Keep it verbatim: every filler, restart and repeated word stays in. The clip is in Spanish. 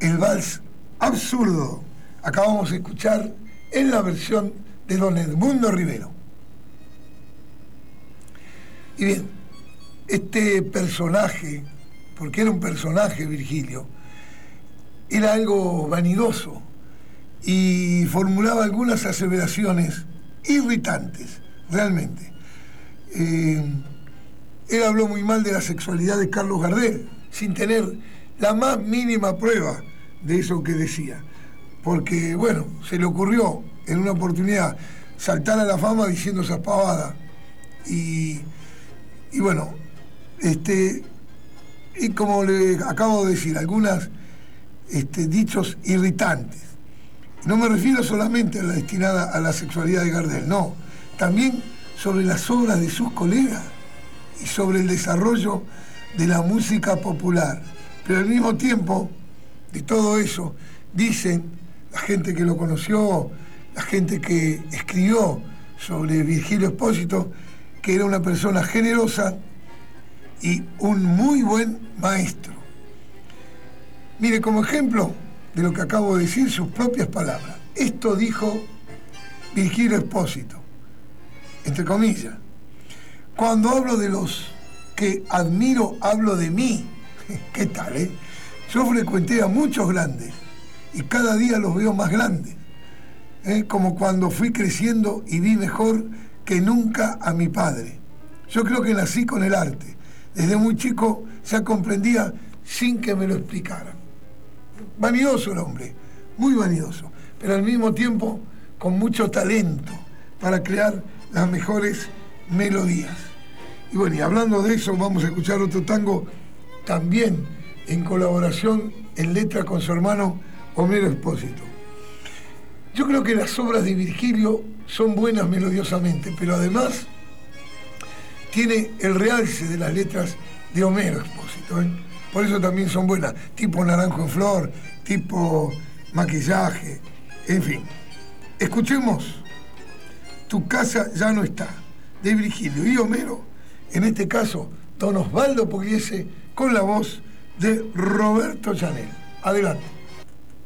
el vals absurdo. Acabamos de escuchar en la versión de don Edmundo Rivero. Y bien, este personaje, porque era un personaje, Virgilio, era algo vanidoso y formulaba algunas aseveraciones irritantes, realmente. Eh, él habló muy mal de la sexualidad de Carlos Gardel, sin tener la más mínima prueba de eso que decía. Porque, bueno, se le ocurrió en una oportunidad saltar a la fama diciendo esas pavadas. Y, y bueno, este, y como le acabo de decir, algunas este, dichos irritantes. No me refiero solamente a la destinada a la sexualidad de Gardel, no, también sobre las obras de sus colegas y sobre el desarrollo de la música popular. Pero al mismo tiempo, de todo eso, dicen la gente que lo conoció, la gente que escribió sobre Virgilio Espósito, que era una persona generosa y un muy buen maestro. Mire, como ejemplo de lo que acabo de decir, sus propias palabras. Esto dijo Virgilio Espósito, entre comillas: cuando hablo de los que admiro, hablo de mí. ¿Qué tal, eh? Yo frecuenté a muchos grandes y cada día los veo más grandes, ¿eh? Como cuando fui creciendo y vi mejor que nunca a mi padre. Yo creo que nací con el arte. Desde muy chico ya comprendía sin que me lo explicaran. Vanidoso el hombre, muy vanidoso, pero al mismo tiempo con mucho talento para crear las mejores melodías. Y bueno, y hablando de eso, vamos a escuchar otro tango también en colaboración en letra con su hermano Homero Espósito. Yo creo que las obras de Virgilio son buenas melodiosamente, pero además tiene el realce de las letras de Homero Espósito, ¿eh? Por eso también son buenas, tipo Naranjo en Flor, tipo Maquillaje, en fin. Escuchemos Tu casa ya no está, de Virgilio y Homero, en este caso don Osvaldo Pugliese, con la voz de Roberto Chanel. Adelante.